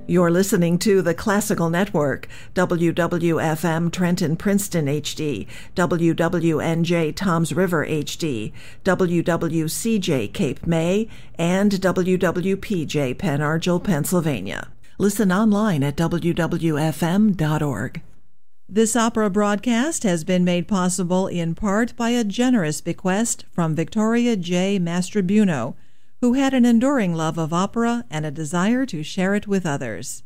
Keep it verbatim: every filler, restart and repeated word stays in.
You're listening to the Classical Network, W W F M Trenton Princeton H D, W W N J Toms River H D, W W C J Cape May, and W W P J Pennargil, Pennsylvania. Listen online at w w f m dot org. This opera broadcast has been made possible in part by a generous bequest from Victoria J. Mastrobuno, who had an enduring love of opera and a desire to share it with others.